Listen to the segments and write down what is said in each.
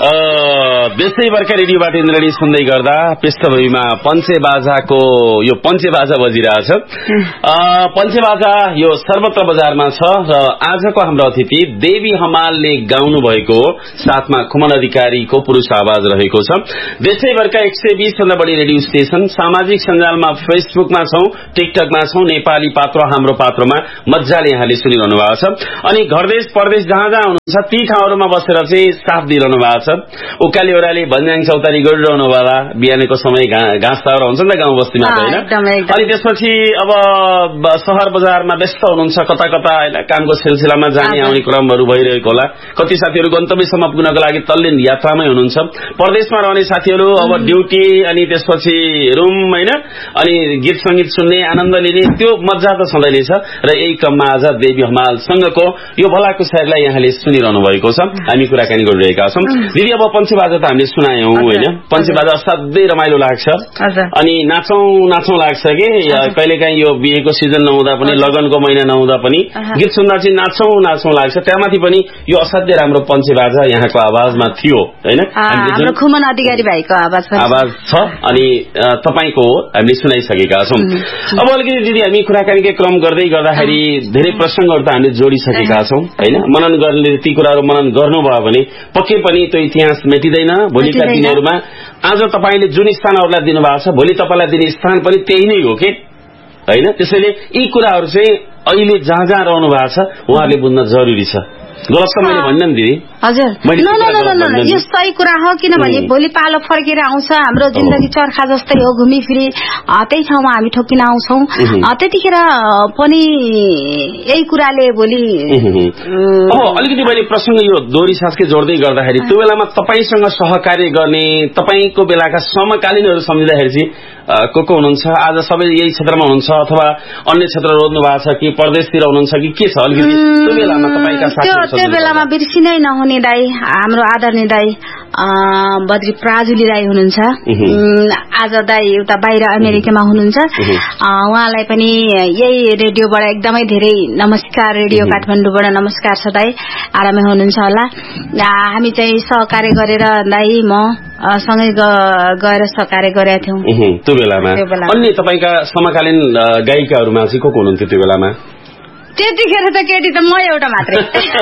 देशैभरका रेडियोबाट इन्द्रणी सुन्दै गर्दा पृष्ठभूमिमा पञ्चेबाजाको यो पञ्चेबाजा बजिरहेछ। पञ्चेबाजा यो सर्वत्र बजारमा छ र आजको हाम्रो अतिथि देवी हमालले गाउनु भएको साथमा खुमन अधिकारीको पुरुष आवाज रहेको छ। देशैभरका 120 भन्दा बढी रेडियो स्टेशन, सामाजिक सञ्जालमा फेसबुकमा छौं, टिकटकमा छौं, नेपाली पात्र हाम्रो पात्रमा मजाले यहाँले सुनिरहनु भएको छ। अनि घरदेश परदेश जहाँ जहाँ हुनुहुन्छ ती ठाउँहरूमा बसेर चाहिँ साथ दिइरहनु भएको छ। उकाली ओराली भन्ज्याङ चौतारी गरिरहनु होला, बिहानको समय घाँस तावर हुन्छ नि त गाउँ बस्तीमा होइन। अनि त्यसपछि अब शहर बजारमा व्यस्त हुनुहुन्छ, कता कता होइन कामको सिलसिलामा जाने आउने क्रमहरू भइरहेको होला। कति साथीहरू गन्तव्यसम्म पुग्नको लागि तल्लीन यात्रामै हुनुहुन्छ। परदेशमा रहने साथीहरू अब ड्युटी अनि त्यसपछि रुम होइन अनि गीत संगीत सुन्ने आनन्द लिने त्यो मजा त सधैँ नै छ। र यही क्रममा आज देवी हमालसँगको यो भलाकुसारीलाई यहाँले सुनिरहनु भएको छ। हामी कुराकानी गरिरहेका छौँ। दिदी अब पञ्चेबाजा त हामीले सुनायौं होइन, पञ्चेबाजा असाध्यै रमाइलो लाग्छ अनि नाचौं लाग्छ कि कहिलेकाहीँ यो बिहेको सिजन नहुँदा पनि लगनको महिना नहुँदा पनि गीत सुन्दा चाहिँ नाचौं लाग्छ। त्यहाँमाथि पनि यो असाध्यै राम्रो पञ्चेबाजा यहाँको आवाजमा थियो होइन, हाम्रो खुमन अधिकारी भाइको आवाज छ अनि तपाईको हामीले सुनाइसकेका छौं। अब अलिकति दिदी हामी कुराकानीकै क्रम गर्दै गर्दाखेरि धेरै प्रसंगहरू त हामीले जोडिसकेका छौं होइन। मनन गर्ने ती कुराहरू मनन गर्नुभयो भने पक्कै पनि त्यो इतिहास मेटिँदैन भोलिका दिनहरूमा। आज तपाईले जुन स्थानहरूलाई दिनुभएको छ भोलि तपाईलाई दिने स्थान पनि त्यही नै हो कि होइन। त्यसैले यी कुराहरू चाहिँ अहिले जहाँ जहाँ रहनु भएको छ उहाँहरूले बुझ्न जरुरी छ। गलत त मैले भन्ने दिदी हजुर, यो सही कुरा हो। किनभने भोलि पालो फर्केर आउँछ, हाम्रो जिन्दगी चर्खा जस्तै हो, घुमिफिरी त्यही ठाउँमा हामी ठोकिन आउँछौं। त्यतिखेर पनि यही कुराले भोलि अलिकति मैले प्रसंग यो दोहोरी सासके जोड्दै गर्दाखेरि त्यो बेलामा तपाईसँग सहकार्य गर्ने तपाईको बेलाका समकालीनहरू सम्झिँदाखेरि चाहिँ को हुनुहुन्छ? आज सबै यही क्षेत्रमा हुनुहुन्छ अथवा अन्य क्षेत्र रोज्नु भएको छ कि परदेशतिर हुनुहुन्छ कि के छ? अलिकति त्यो बेलामा तपाईका साथीहरू त्यो बेलामा बिर्सिनै नहुने दाई हाम्रो आदरणीय दाई बद्री प्राजुली राई हुनुहुन्छ। आज दाई एउटा बाहिर अमेरिकामा हुनुहुन्छ। उहाँलाई पनि यही रेडियोबाट एकदमै धेरै नमस्कार, रेडियो काठमाडौँबाट नमस्कार छ दाई, आरामै हुनुहुन्छ होला। हामी चाहिँ सहकार्य गरेर दाई म सँगै गएर सहकार्य गरेका थियौं त्यो बेलामा। अन्य तपाईका समकालीन गायिकाहरूमा चाहिँ को हुनुहुन्थ्यो त्यो बेलामा? त्यतिखेर त केटी त म एउटा मात्रै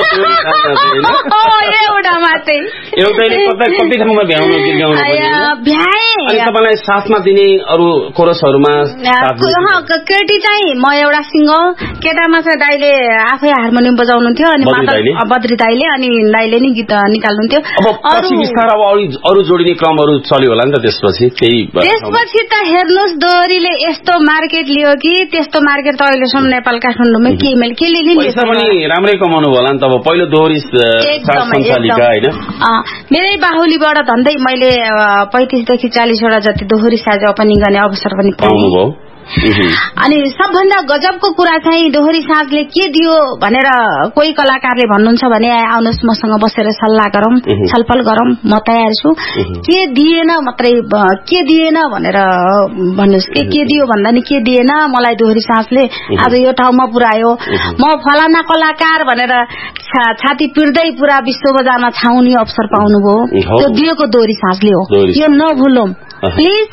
कति ठाउँमा भ्याउनु गीत गाउनु अनि तपाईलाई साथमा दिने अरू कोरसहरूमा केटी चाहिँ म एउटा सिङ्गल, केटामा चाहिँ दाइले आफै हार्मोनियम बजाउनुहुन्थ्यो अनि बद्री दाइले अनि दाइले नि गीत निकाल्नुहुन्थ्यो। अब अरू जोडिने क्रमहरू चल्यो होला नि त त्यसपछि? त्यसपछि त हेर्नुहोस् दोहोरीले यस्तो मार्केट लियो कि त्यस्तो मार्केट त अहिलेसम्म नेपाल काठमाडौँमा पैसा पनि राम्रै कमाउनु होला नि त। अब पहिलो दोहोरी सञ्चालिका होइन, मेरै बाहुलीबाट धन्दै मैले 35 देखि 40 वटा जति दोहोरी साज ओपनिङ गर्ने अवसर पनि पाउनुभयो। अनि सबभन्दा गजबको कुरा चाहिँ दोहोरी साँझले के दियो भनेर कोही कलाकारले भन्नुहुन्छ भने आउनुहोस् मसँग बसेर सल्लाह गरौं, छलफल गरौं, म तयार छु। के दिएन मात्रै के दिएन भनेर भन्नुहोस् के दियो भन्दा नि के दिएन मलाई दोहोरी साँझले आज यो ठाउँमा पुर्यायो, म फलाना कलाकार भनेर छाती पिर्दै पुरा विश्व बजारमा छाउने अवसर पाउनुभयो। त्यो दिएको दोहोरी साँझले हो, यो नभुलौं प्लिज।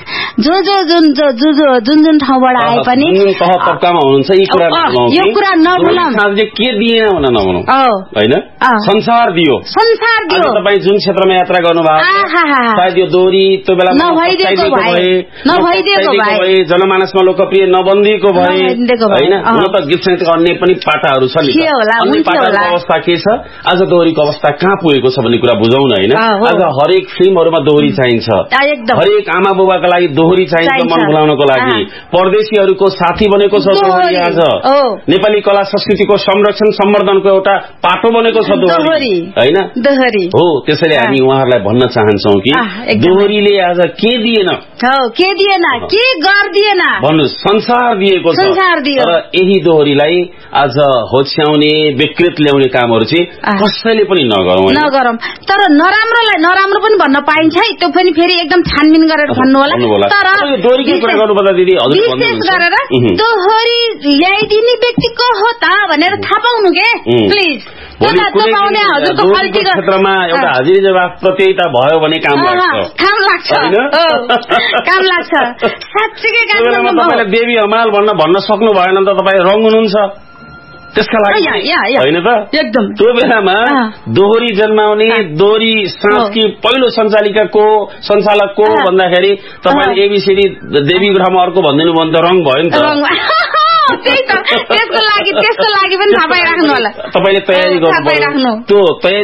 जुन ठाउँबाट आए पनि यो कुरा नभुलौं। के दिएन भन्न नभनौं होइन, संसार दियो। तपाईँ जुन क्षेत्रमा यात्रा गर्नुभएको सायद यो दोहोरी त्यो बेला नभइदिएको भए, जनमानसमा लोकप्रिय नबनिदिएको भए होइन। हुन त गीत संगीतका अन्य पनि पाटाहरू छन्, अन्य पाटाको अवस्था के छ, आज दोहोरीको अवस्था कहाँ पुगेको छ भन्ने कुरा बुझाउन होइन। आज हरेक फिल्महरूमा दोहोरी चाहिन्छ, हरेक आमा बुबाका लागि दोहोरी चाहिन्छ मन भुलाउनको लागि। परदेशीहरूको साथी बनेको छ दोहोरी। आज नेपाली कला संस्कृतिको संरक्षण सम्वर्धनको एउटा पाटो बनेको छ दोहोरी होइन हो। त्यसैले हामी उहाँहरूलाई भन्न चाहन्छौँ कि दोहोरीले आज के दिएन, के गर्दिएन भन्नुहोस्, संसार दिएको छ। तर यही दोहोरीलाई आज होच्याउने विकृत ल्याउने कामहरू चाहिँ कसैले पनि नगरौं। तर नराम्रोलाई नराम्रो पनि भन्न पाइन्छ, त्यो पनि फेरि एकदम छानबिन गरेर भन्नु होला। तर दोहोरीको कुरा गर्नुपर्दा दिदी विशेष गरेर दोहोरी ल्याइदिने व्यक्ति को हो त भनेर थाहा पाउनु के प्लिज। क्षेत्रमा एउटा हाजिरी जवाफ प्रतियोगिता भयो भने काम लाग्छ तपाईँले देवी हमाल भन्न सक्नु भएन त तपाईँ रङ हुनुहुन्छ त्यसका लागि होइन त एकदम त्यो बेलामा दोहोरी जन्माउने दोहोरी साँझकी पहिलो सञ्चालक को भन्दाखेरि तपाईँले एबीसीडी देवी ब्रह्महरूको भनिदिनु भने त रङ भयो नि त त्यसको लागि पनि थाहा पाइराख्नु होला तपाईँले तयारी गर्नु